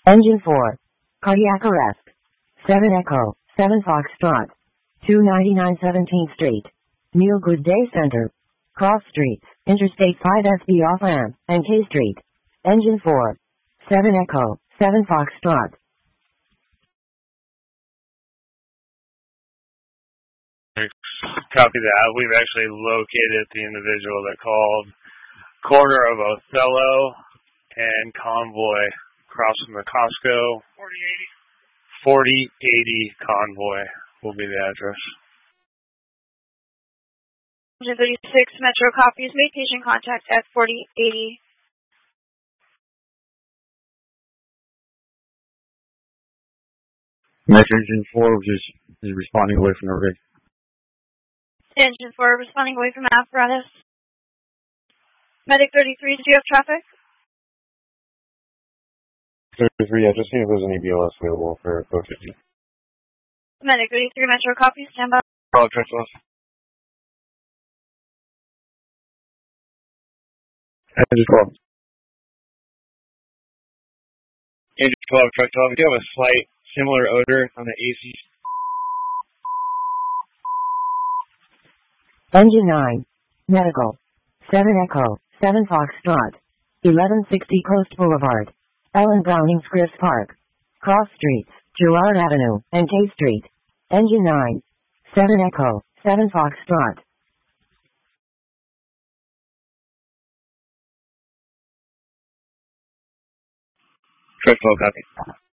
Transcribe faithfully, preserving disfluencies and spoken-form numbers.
Engine four. Cardiac arrest. seven Echo, seven Foxtrot. two ninety-nine seventeenth Street. Neil Good Day Center. Cross Streets, Interstate five S B off-ramp, and K Street. Engine four. seven Echo, seven Foxtrot. Copy that. We've actually located the individual that called corner of Othello and Convoy across from the Costco. forty eighty. forty eighty Convoy will be the address. Engine thirty-six Metro copies. Make patient contact at forty eighty. Metro Engine four is, is responding away from the rig. Engine four responding away from apparatus. Medic thirty-three, do you have traffic? thirty-three, yeah, just seeing if there's any B O S available for code fifty. Medic thirty-three, Metro copies. Stand by. Oh, check off. Engine twelve. Engine twelve, truck twelve. We do have a slight similar odor on the A C. Engine nine. Medical. seven Echo, seven Foxtrot. eleven sixty Coast Boulevard. Ellen Browning Scripps Park. Cross Streets, Girard Avenue, and K Street. Engine nine. seven Echo, seven Foxtrot. Truck twelve, copy.